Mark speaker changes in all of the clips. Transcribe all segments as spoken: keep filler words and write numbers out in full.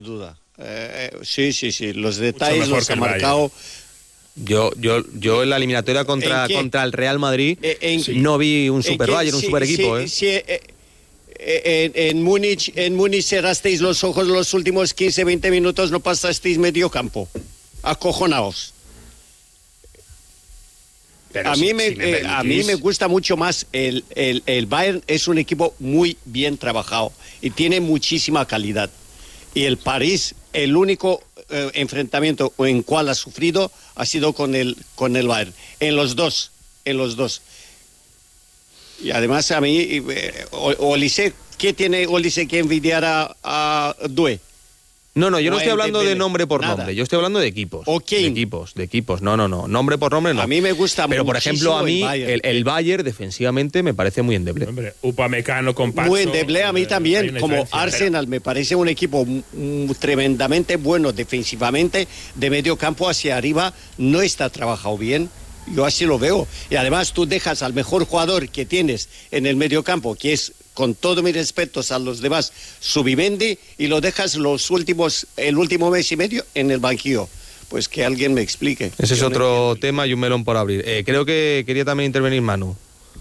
Speaker 1: Duda. Eh, sí, sí, sí. Los detalles los ha marcado.
Speaker 2: Yo, yo, yo en la eliminatoria contra, contra el Real Madrid en, sí. no vi un super Bayern, un sí, super equipo. Sí,
Speaker 1: ¿eh? Sí, eh, eh, en, en Múnich, en Múnich cerrasteis los ojos los últimos quince, veinte minutos, no pasasteis medio campo. Acojonaos. Pero a, si, mí me, si me eh, a mí me gusta mucho más el, el, el Bayern. Es un equipo muy bien trabajado y tiene muchísima calidad. Y el París, el único eh, enfrentamiento en cual ha sufrido ha sido con el con el Bayern, en los dos, en los dos. Y además a mí, eh, Olise, ¿qué tiene Olise que envidiar a, a Doué?
Speaker 2: No, no, yo no estoy hablando de nombre por
Speaker 1: Nada.
Speaker 2: nombre, yo estoy hablando de equipos.
Speaker 1: Okay.
Speaker 2: De equipos, de equipos, no, no, no, nombre por nombre no.
Speaker 1: A mí me gusta
Speaker 2: Pero por ejemplo, a mí
Speaker 1: el Bayern,
Speaker 2: el, el Bayern defensivamente me parece muy endeble.
Speaker 3: Hombre, Upamecano con Pacho.
Speaker 1: Muy endeble a mí también, como Arsenal, me parece un equipo mm, tremendamente bueno defensivamente, de medio campo hacia arriba, no está trabajado bien. Yo así lo veo. Y además tú dejas al mejor jugador que tienes en el medio campo, que es, con todos mis respetos a los demás, Zubimendi, y lo dejas los últimos, el último mes y medio en el banquillo. Pues que alguien me explique.
Speaker 2: Ese es
Speaker 1: Yo
Speaker 2: otro
Speaker 1: no
Speaker 2: tema y un melón por abrir. Eh, creo que quería también intervenir Manu.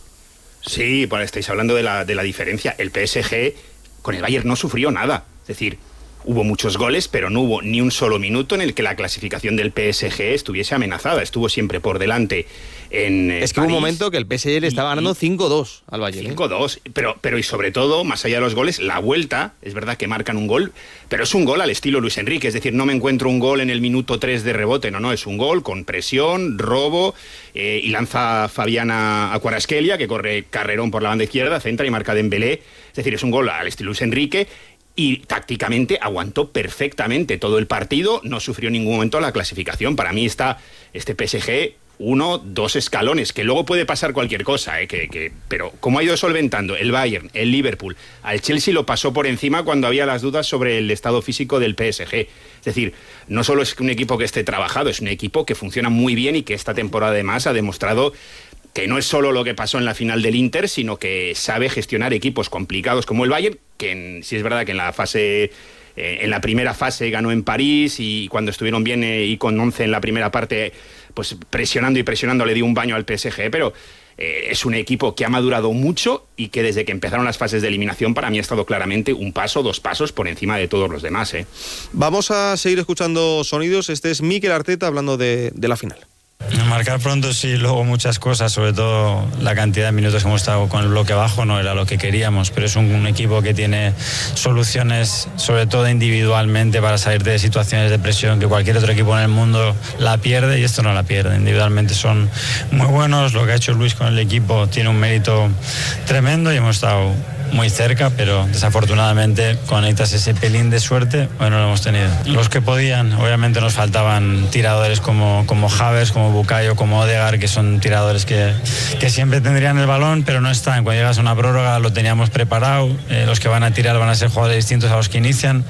Speaker 4: Sí, bueno, estáis hablando de la, de la diferencia. El P S G con el Bayern no sufrió nada. Es decir, hubo muchos goles, pero no hubo ni un solo minuto en el que la clasificación del P S G estuviese amenazada. Estuvo siempre por delante en eh,
Speaker 2: Es que
Speaker 4: París,
Speaker 2: hubo un momento que el P S G le estaba ganando cinco dos al Bayern.
Speaker 4: cinco dos, ¿eh? pero, pero y sobre todo, más allá de los goles, la vuelta, es verdad que marcan un gol, pero es un gol al estilo Luis Enrique. Es decir, no me encuentro un gol en el minuto tres de rebote, no, no, es un gol con presión, robo, eh, y lanza Fabiana a Kvaratskhelia, que corre carrerón por la banda izquierda, centra y marca Dembélé. Es decir, es un gol al estilo Luis Enrique. Y tácticamente aguantó perfectamente todo el partido, no sufrió en ningún momento la clasificación. Para mí está este P S G uno, dos escalones, que luego puede pasar cualquier cosa, ¿eh? que, que, pero como ha ido solventando el Bayern, el Liverpool, al Chelsea lo pasó por encima cuando había las dudas sobre el estado físico del P S G. Es decir, no solo es un equipo que esté trabajado, es un equipo que funciona muy bien y que esta temporada además ha demostrado que no es solo lo que pasó en la final del Inter, sino que sabe gestionar equipos complicados como el Bayern, que en, sí es verdad que en la fase, eh, en la primera fase ganó en París, y cuando estuvieron bien eh, y con once en la primera parte, pues presionando y presionando le dio un baño al P S G, pero eh, es un equipo que ha madurado mucho y que desde que empezaron las fases de eliminación para mí ha estado claramente un paso, dos pasos por encima de todos los demás. ¿eh?
Speaker 2: Vamos a seguir escuchando sonidos. Este es Mikel Arteta hablando de, de la final.
Speaker 5: Marcar pronto sí, luego muchas cosas, sobre todo la cantidad de minutos que hemos estado con el bloque bajo no era lo que queríamos, pero es un, un equipo que tiene soluciones, sobre todo individualmente, para salir de situaciones de presión que cualquier otro equipo en el mundo la pierde, y esto no la pierde. Individualmente son muy buenos, lo que ha hecho Luis con el equipo tiene un mérito tremendo y hemos estado muy cerca, pero desafortunadamente conectas ese pelín de suerte, bueno, lo hemos tenido. Los que podían, obviamente nos faltaban tiradores como, como Havertz, como Bukayo, como Odegaard, que son tiradores que, que siempre tendrían el balón, pero no están. Cuando llegas a una prórroga lo teníamos preparado, eh, los que van a tirar van a ser jugadores distintos a los que inician,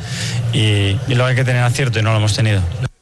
Speaker 5: y, y luego hay que tener acierto y no lo hemos tenido.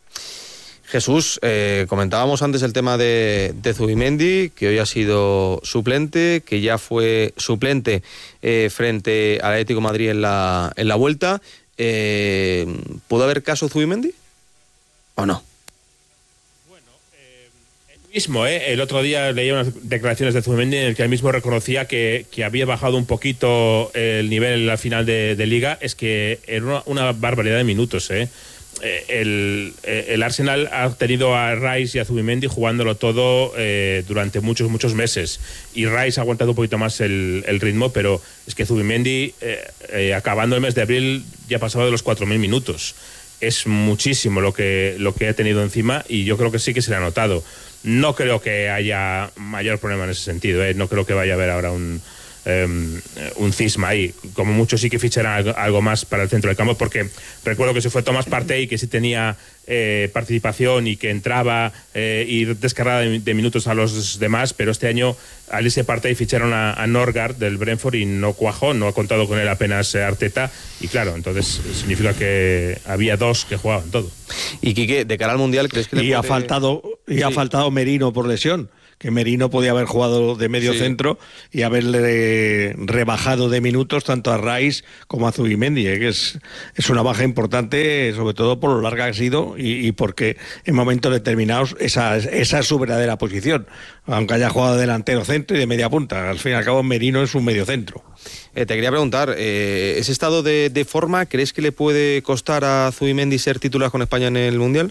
Speaker 2: Jesús, eh, comentábamos antes el tema de, de Zubimendi, que hoy ha sido suplente, que ya fue suplente eh, frente al Atlético de Madrid en la, en la vuelta. Eh, ¿Pudo haber caso Zubimendi o no?
Speaker 3: Bueno, eh, él mismo, eh, el otro día leía unas declaraciones de Zubimendi en el que él mismo reconocía que, que había bajado un poquito el nivel en la final de, de Liga. Es que era una, una barbaridad de minutos, eh. El, el Arsenal ha tenido a Rice y a Zubimendi jugándolo todo eh, durante muchos, muchos meses, y Rice ha aguantado un poquito más el, el ritmo, pero es que Zubimendi, eh, eh, acabando el mes de abril, ya pasaba de los cuatro mil minutos. Es muchísimo lo que, lo que ha tenido encima, y yo creo que sí que se le ha notado. No creo que haya mayor problema en ese sentido, eh. No creo que vaya a haber ahora un... Um, un cisma ahí. Como mucho sí que ficharán algo, algo más para el centro del campo, porque recuerdo que se fue Thomas Partey, que sí tenía eh, participación y que entraba eh, y descargada de, de minutos a los demás, pero este año al ese Partey ficharon a, a Norgard del Brentford y no cuajó, no ha contado con él apenas eh, Arteta, y claro, entonces significa que había dos que jugaban todo.
Speaker 2: Y Quique, de cara al Mundial, ¿crees que le
Speaker 1: y
Speaker 2: puede...
Speaker 1: ha faltado y sí. ha faltado Merino por lesión,
Speaker 6: que Merino podía haber jugado de medio sí. centro y haberle rebajado de minutos tanto a Rice como a Zubimendi, ¿eh? que es, es una baja importante, sobre todo por lo larga que ha sido y, y porque en momentos determinados esa, esa es su verdadera posición, aunque haya jugado de delantero centro y de media punta. Al fin y al cabo Merino es un medio centro.
Speaker 2: Eh, te quería preguntar, eh, ¿ese estado de, de forma crees que le puede costar a Zubimendi ser titular con España en el Mundial?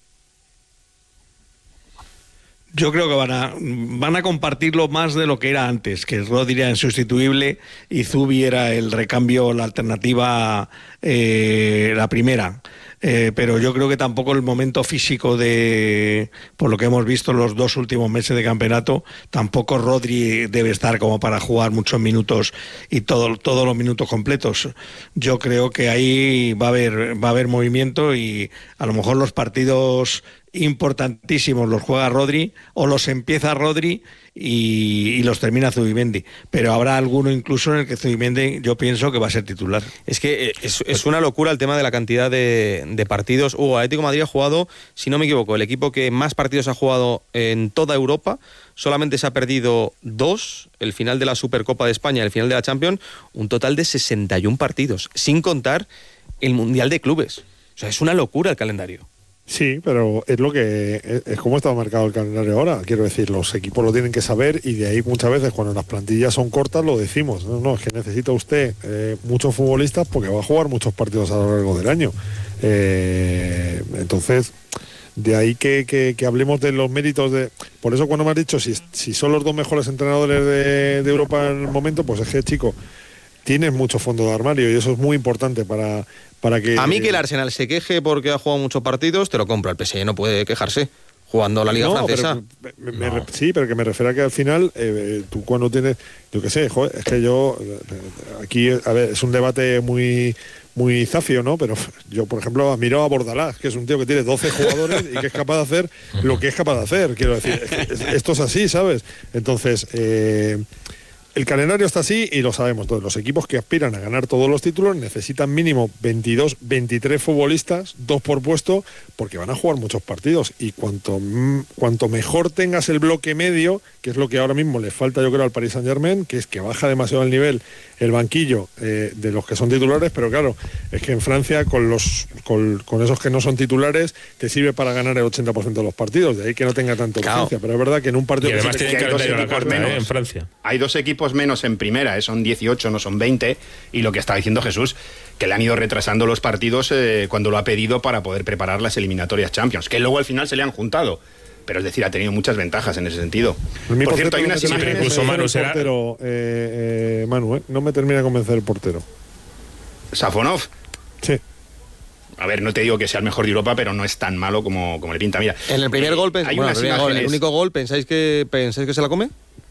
Speaker 6: Yo creo que van a van a compartirlo más de lo que era antes, que Rodri era insustituible y Zubi era el recambio, la alternativa, eh, la primera. Eh, pero yo creo que tampoco el momento físico de, por lo que hemos visto en los dos últimos meses de campeonato, tampoco Rodri debe estar como para jugar muchos minutos y todo, todos los minutos completos. Yo creo que ahí va a haber va a haber movimiento y a lo mejor los partidos importantísimos los juega Rodri o los empieza Rodri y, y los termina Zubimendi, pero habrá alguno incluso en el que Zubimendi yo pienso que va a ser titular.
Speaker 2: Es que es, es una locura el tema de la cantidad de, de partidos. Hugo, Atlético de Madrid ha jugado, si no me equivoco, el equipo que más partidos ha jugado en toda Europa, solamente se ha perdido dos, el final de la Supercopa de España y el final de la Champions, un total de sesenta y uno partidos, sin contar el Mundial de Clubes. O sea, es una locura el calendario.
Speaker 7: Sí, pero es lo que es, es como está marcado el calendario ahora. Quiero decir, los equipos lo tienen que saber y de ahí muchas veces cuando las plantillas son cortas lo decimos. No, no, es que necesita usted eh, muchos futbolistas porque va a jugar muchos partidos a lo largo del año. Eh, entonces, de ahí que, que, que hablemos de los méritos de... Por eso cuando me has dicho si, si son los dos mejores entrenadores de, de Europa en el momento, pues es que, chico, tienes mucho fondo de armario y eso es muy importante para... Para que,
Speaker 2: a mí que el Arsenal se queje porque ha jugado muchos partidos, te lo compro. El P S G no puede quejarse jugando la Liga
Speaker 7: no,
Speaker 2: Francesa.
Speaker 7: Pero me, me, no. Sí, pero que me refiero a que al final eh, tú cuando tienes, yo qué sé, joder, es que yo aquí, a ver, es un debate muy muy zafio, ¿no? Pero yo, por ejemplo, admiro a Bordalás, que es un tío que tiene doce jugadores y que es capaz de hacer lo que es capaz de hacer. Quiero decir, es que esto es así, ¿sabes? Entonces, eh, el calendario está así y lo sabemos todos. Los equipos que aspiran a ganar todos los títulos necesitan mínimo veintidós, veintitrés futbolistas, dos por puesto, porque van a jugar muchos partidos. Y cuanto, cuanto mejor tengas el bloque medio, que es lo que ahora mismo le falta yo creo al Paris Saint-Germain, que es que baja demasiado el nivel el banquillo eh, de los que son titulares, pero claro, es que en Francia con los con, con esos que no son titulares te sirve para ganar el ochenta por ciento de los partidos, de ahí que no tenga tanta urgencia, claro. Pero es verdad que en un partido...
Speaker 3: Y además tiene que haber dos equipos menos ¿eh? en Francia.
Speaker 4: Hay dos equipos menos en primera, ¿eh? Son dieciocho, no son veinte, y lo que estaba diciendo Jesús, que le han ido retrasando los partidos eh, cuando lo ha pedido para poder preparar las eliminatorias Champions, que luego al final se le han juntado. Pero es decir, ha tenido muchas ventajas en ese sentido.
Speaker 7: Por, por cierto, hay unas imágenes... Incluso Manu será... portero, eh, eh, Manu, eh, no me termina de convencer el portero.
Speaker 4: ¿Safonov?
Speaker 7: Sí.
Speaker 4: A ver, no te digo que sea el mejor de Europa, pero no es tan malo como, como le pinta. Mira,
Speaker 2: en el primer eh, gol, hay bueno, el, primer gol el único gol, ¿pensáis que, ¿pensáis que se la come?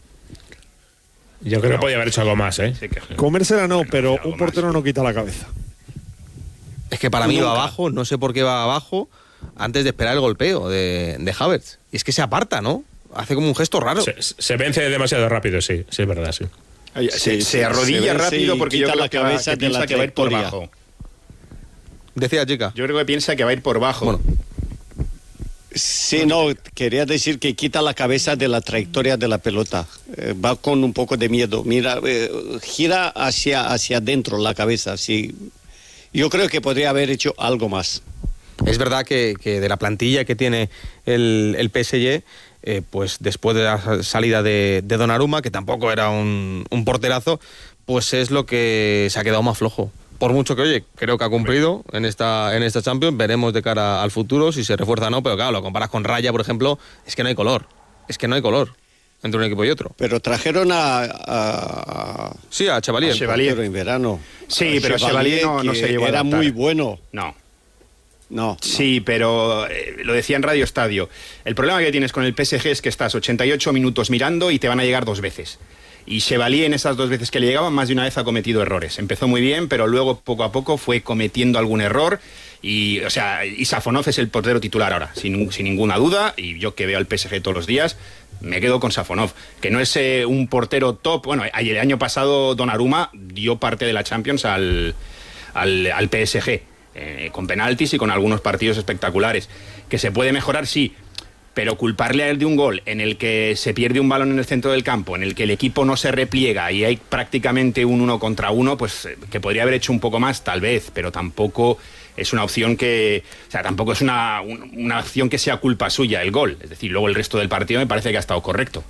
Speaker 3: Yo creo que podía haber hecho algo más, ¿eh?
Speaker 7: Sí, que... Comérsela no, pero un portero más. No quita la cabeza.
Speaker 2: Es que para mí Nunca. va abajo, no sé por qué va abajo, antes de esperar el golpeo de, de Havertz. Y es que se aparta, ¿no? Hace como un gesto raro.
Speaker 3: Se, se vence demasiado rápido, sí, sí, es verdad, sí.
Speaker 4: Se, se, se arrodilla se rápido porque yo creo
Speaker 1: la
Speaker 4: que,
Speaker 1: cabeza
Speaker 4: va, que
Speaker 1: de la
Speaker 4: que va a ir por bajo.
Speaker 2: Decía, chica.
Speaker 4: Yo creo que piensa que va a ir por bajo.
Speaker 2: Bueno.
Speaker 1: Sí, no, quería decir que quita la cabeza de la trayectoria de la pelota. Eh, va con un poco de miedo. Mira, eh, gira hacia, hacia adentro la cabeza. Sí. Yo creo que podría haber hecho algo más.
Speaker 2: Es verdad que, que de la plantilla que tiene el, el P S G, eh, pues después de la salida de, de Donnarumma, que tampoco era un, un porterazo, pues es lo que se ha quedado más flojo. Por mucho que, oye, creo que ha cumplido en esta, en esta Champions, veremos de cara al futuro si se refuerza o no, pero claro, lo comparas con Raya, por ejemplo, es que no hay color, es que no hay color entre un equipo y otro.
Speaker 1: Pero trajeron a... a
Speaker 2: sí, a Chevalier.
Speaker 1: A Chevalier en verano.
Speaker 4: Sí, pero Chevalier no, no se llevó a
Speaker 1: Era
Speaker 4: adaptar.
Speaker 1: muy bueno.
Speaker 4: No.
Speaker 1: No.
Speaker 4: Sí, no. pero eh, lo decía en Radio Estadio. El problema que tienes con el P S G es que estás ochenta y ocho minutos mirando y te van a llegar dos veces. Y Chevalier en esas dos veces que le llegaban, más de una vez ha cometido errores. Empezó muy bien, pero luego poco a poco fue cometiendo algún error. Y, o sea, y Safonov es el portero titular ahora, sin, sin ninguna duda. Y yo que veo al P S G todos los días, me quedo con Safonov. Que no es eh, un portero top. Bueno, el año pasado Donnarumma dio parte de la Champions al, al, al P S G. Eh, con penaltis y con algunos partidos espectaculares. Que se puede mejorar, sí. pero culparle a él de un gol en el que se pierde un balón en el centro del campo, en el que el equipo no se repliega y hay prácticamente un uno contra uno, pues que podría haber hecho un poco más, tal vez, pero tampoco es una opción que, o sea, tampoco es una, una acción que sea culpa suya el gol. Es decir, luego el resto del partido me parece que ha estado correcto.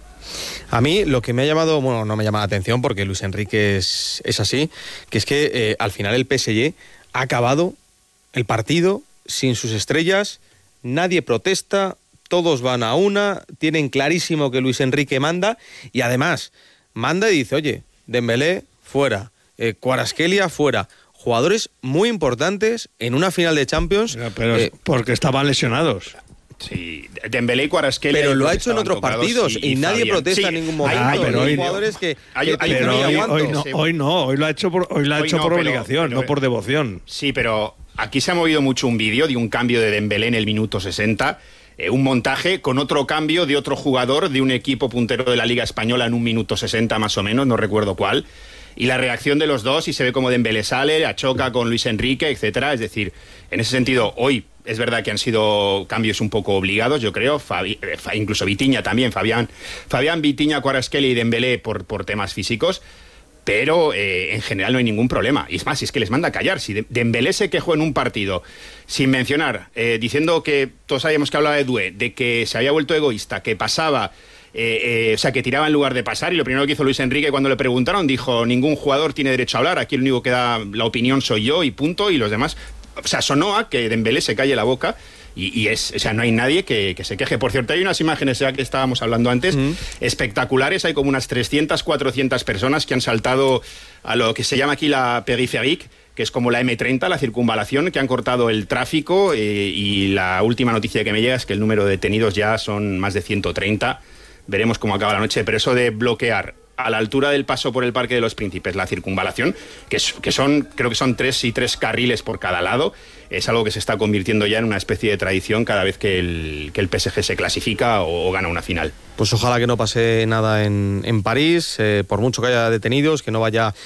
Speaker 2: A mí lo que me ha llamado, bueno, no me llama la atención porque Luis Enrique es, es así, que es que eh, al final el P S G ha acabado el partido sin sus estrellas, nadie protesta, todos van a una, tienen clarísimo que Luis Enrique manda y además manda y dice, oye, Dembélé fuera, eh, Kvaratskhelia fuera, jugadores muy importantes en una final de Champions.
Speaker 6: Pero, pero eh, porque estaban lesionados.
Speaker 4: Sí, Dembélé y Kvaratskhelia.
Speaker 2: Pero lo ha hecho en otros partidos y, y nadie Fabián. protesta sí, en ningún momento.
Speaker 6: Hay, pero
Speaker 2: hay
Speaker 6: hoy
Speaker 2: jugadores
Speaker 6: no.
Speaker 2: que,
Speaker 6: hay,
Speaker 2: que
Speaker 6: hay, pero hoy, hoy, no, hoy no, hoy lo ha hecho por, hoy lo ha hecho no, por pero, obligación, pero, no por devoción.
Speaker 4: Sí, pero aquí se ha movido mucho un vídeo de un cambio de Dembélé en el minuto sesenta. Eh, un montaje con otro cambio de otro jugador de un equipo puntero de la Liga Española en un minuto sesenta más o menos, no recuerdo cuál, y la reacción de los dos y se ve como Dembélé sale, achoca con Luis Enrique, etcétera. Es decir, en ese sentido, hoy es verdad que han sido cambios un poco obligados, yo creo, Fabi, incluso Vitinha también, Fabián, Fabián Vitinha, Kvaratskhelia y Dembélé por, por temas físicos. Pero eh, en general no hay ningún problema. Y es más, si es que les manda a callar. Si Dembélé se quejó en un partido, sin mencionar, eh, diciendo que todos sabíamos que hablaba de Doué, de que se había vuelto egoísta, que pasaba, eh, eh, o sea, que tiraba en lugar de pasar, y lo primero que hizo Luis Enrique cuando le preguntaron, dijo, ningún jugador tiene derecho a hablar, aquí el único que da la opinión soy yo y punto, y los demás... O sea, sonó a que Dembélé se calle la boca y, y es, o sea, no hay nadie que, que se queje. Por cierto, hay unas imágenes, ya que estábamos hablando antes, mm. espectaculares. Hay como unas trescientas, cuatrocientas personas que han saltado a lo que se llama aquí la périphérique, que es como la eme treinta, la circunvalación, que han cortado el tráfico eh, y la última noticia que me llega es que el número de detenidos ya son más de ciento treinta. Veremos cómo acaba la noche, pero eso de bloquear a la altura del paso por el Parque de los Príncipes, la circunvalación, que, es, que son, creo que son tres y tres carriles por cada lado, es algo que se está convirtiendo ya en una especie de tradición cada vez que el, que el P S G se clasifica o, o gana una final.
Speaker 2: Pues ojalá que no pase nada en, en París, eh, por mucho que haya detenidos, que no vaya